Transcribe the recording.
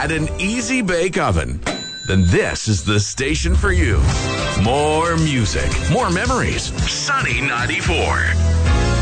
had an easy bake oven, then this is the station for you. More music, more memories. Sunny 94.